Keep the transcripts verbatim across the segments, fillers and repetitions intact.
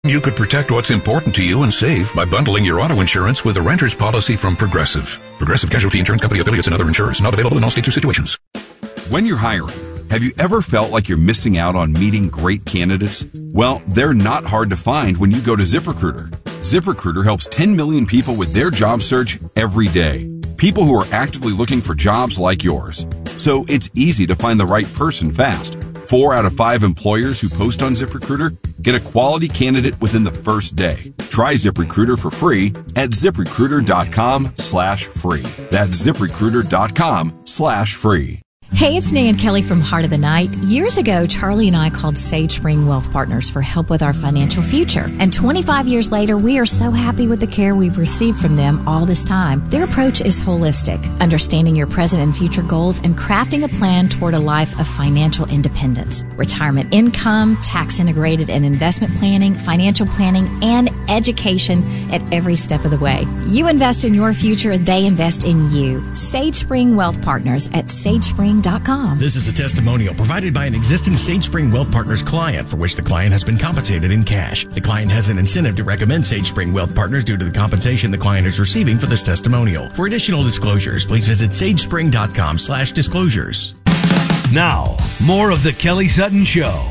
You could protect what's important to you and save by bundling your auto insurance with a renter's policy from Progressive. Progressive Casualty Insurance Company affiliates and other insurers. Not available in all states or situations. When you're hiring, have you ever felt like you're missing out on meeting great candidates? Well, they're not hard to find when you go to ZipRecruiter. ZipRecruiter helps ten million people with their job search every day. People who are actively looking for jobs like yours. So it's easy to find the right person fast. Four out of five employers who post on ZipRecruiter get a quality candidate within the first day. Try ZipRecruiter for free at ZipRecruiter.com slash free. That's ZipRecruiter.com slash free. Hey, it's Nan Kelly from Heart of the Night. Years ago, Charlie and I called Sage Spring Wealth Partners for help with our financial future. And twenty-five years later, we are so happy with the care we've received from them all this time. Their approach is holistic, understanding your present and future goals and crafting a plan toward a life of financial independence. Retirement income, tax integrated and investment planning, financial planning, and education at every step of the way. You invest in your future, they invest in you. Sage Spring Wealth Partners at sage spring dot com. This is a testimonial provided by an existing Sage Spring Wealth Partners client for which the client has been compensated in cash. The client has an incentive to recommend Sage Spring Wealth Partners due to the compensation the client is receiving for this testimonial. For additional disclosures, please visit sage spring dot com slash disclosures. Now, more of the Kelly Sutton Show.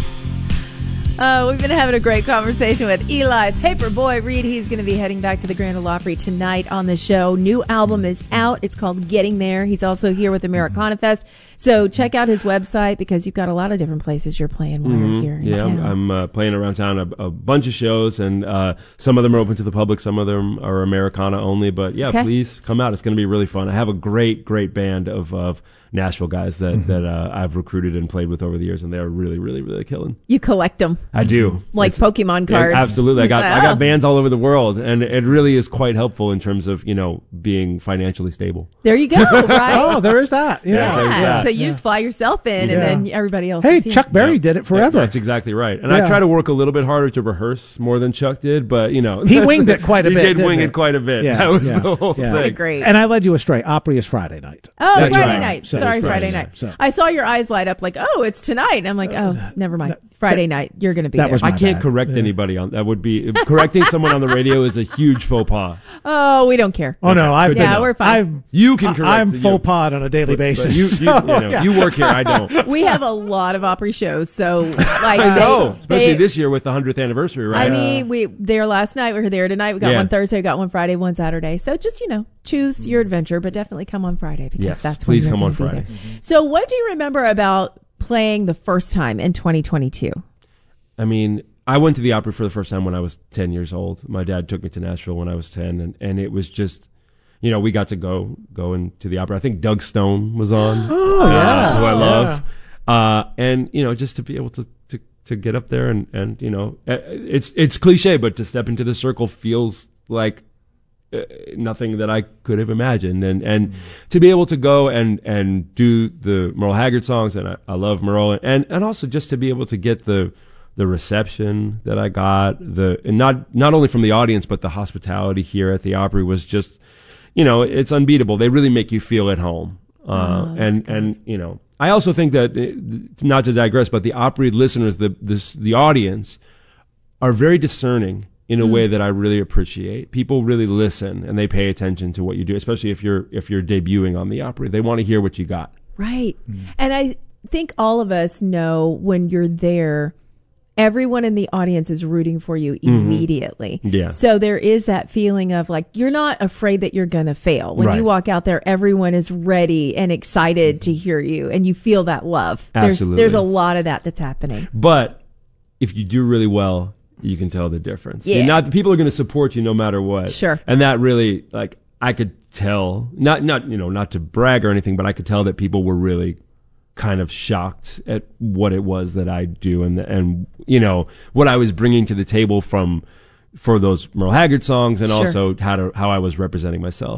Uh, we've been having a great conversation with Eli Paperboy Reed. He's going to be heading back to the Grand Ole Opry tonight on the show. New album is out. It's called Getting There. He's also here with Americana Fest. So check out his website because you've got a lot of different places you're playing while mm-hmm. you're here in yeah, town. I'm, I'm uh, playing around town a, a bunch of shows, and uh, some of them are open to the public. Some of them are Americana only. But yeah, okay. Please come out. It's going to be really fun. I have a great, great band of, of Nashville guys that, mm-hmm. that uh, I've recruited and played with over the years, and they're really, really, really killing. You collect them. I do. Like it's, Pokemon cards. Yeah, absolutely. I got oh. I got bands all over the world, and it really is quite helpful in terms of, you know, being financially stable. There you go, right? Oh, there is that. Yeah. yeah. There's that. So you yeah. just fly yourself in, yeah. and then everybody else Hey, is here. Chuck Berry yeah. did it forever. Yeah, that's exactly right. And yeah. I try to work a little bit harder to rehearse more than Chuck did, but, you know. He winged it quite a he bit. He did wing he? it quite a bit. Yeah. That was yeah. the whole yeah. thing. Great. And I led you astray. Opry is Friday night. Oh, That's Friday right. night. So, Sorry, Friday Friday night. night. So. I saw your eyes light up like, oh, it's tonight. I'm like, oh, never mind. Friday night. You're going to be That there. was I my can't bad. correct Yeah. anybody on that. Would be correcting someone on the radio is a huge faux pas. Oh, we don't care. Oh, no. I've Yeah, been, we're fine. I've, You can correct. I'm you. full pod on a daily But- but basis. You, you, so, you, know, yeah. you work here. I don't. We have a lot of Opry shows, so like I know, they- especially they- this year with the hundredth anniversary, right? I mean, we there last night. We were there tonight. We got Yeah. one Thursday. We got one Friday. One Saturday. So just you know, choose your adventure, but definitely come on Friday because Yes, that's please when you're come on gonna be Friday. there. So what do you remember about playing the first time in twenty twenty-two? I mean, I went to the Opry for the first time when I was ten years old. My dad took me to Nashville when I was ten, and, and it was just, you know, we got to go go into the Opry. I think Doug Stone was on, Oh, uh, yeah. who I love, Yeah. uh, and you know, just to be able to to, to get up there and, and you know, uh, it's it's cliche, but to step into the circle feels like uh, nothing that I could have imagined, and and mm-hmm. to be able to go and and do the Merle Haggard songs, and I, I love Merle, and and also just to be able to get the the reception that I got, the and not not only from the audience, but the hospitality here at the Opry was just, you know, it's unbeatable. They really make you feel at home. Uh, Oh, and, great. and, you know, I also think that, uh, not to digress, but the Opry listeners, the, this, the audience are very discerning in a Mm. way that I really appreciate. People really listen and they pay attention to what you do, especially if you're, if you're debuting on the Opry. They want to hear what you got. Right. And I think all of us know when you're there, everyone in the audience is rooting for you immediately. Yeah. So there is that feeling of like, you're not afraid that you're going to fail. When Right. you walk out there, everyone is ready and excited to hear you and you feel that love. Absolutely. There's, there's a lot of that that's happening. But if you do really well, you can tell the difference. Yeah. You're not, people are going to support you no matter what. Sure. And that really, like, I could tell, not, not, you know, not to brag or anything, but I could tell that people were really kind of shocked at what it was that I do and, and, you know, what I was bringing to the table from, for those Merle Haggard songs and Sure. also how to, how I was representing myself.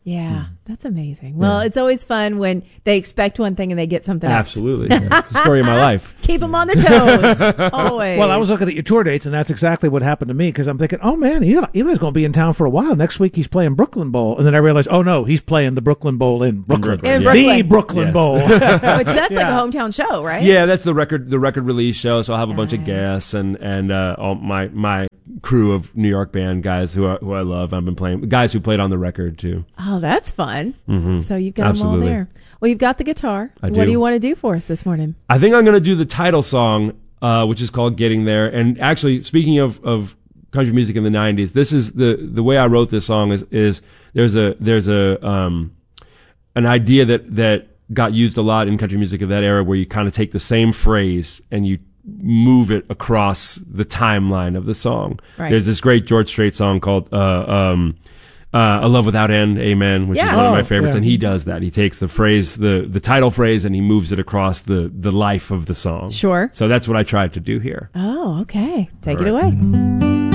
Yeah, that's amazing. Well, it's always fun when they expect one thing and they get something else. Absolutely. Yeah. It's the story of my life. Keep them on their toes. Always. Well, I was looking at your tour dates, and that's exactly what happened to me because I'm thinking, oh, man, Eli, Eli's going to be in town for a while. Next week he's playing Brooklyn Bowl. And then I realized, oh, no, he's playing the Brooklyn Bowl in Brooklyn. In The Brooklyn. Brooklyn Yes. Bowl. Which that's like a hometown show, right? Yeah, that's the record the record release show. So I'll have a bunch of Nice. guests and and uh, all my my crew of New York band guys who I, who I love. I've been playing guys who played on the record too. Oh, that's fun. Mm-hmm. So you've got Absolutely. them all there. Well, you've got the guitar. I What do. do you want to do for us this morning? I think I'm going to do the title song, uh, which is called "Getting There." And actually, speaking of of country music in the nineties, this is the the way I wrote this song is is there's a there's a um an idea that that got used a lot in country music of that era, where you kind of take the same phrase and you move it across the timeline of the song. Right. There's this great George Strait song called uh, um, uh, "A Love Without End, Amen," which Yeah. is one of my Oh, favorites, yeah. and he does that. He takes the phrase, the the title phrase, and he moves it across the the life of the song. Sure. So that's what I tried to do here. Oh, okay. Take All it right. away.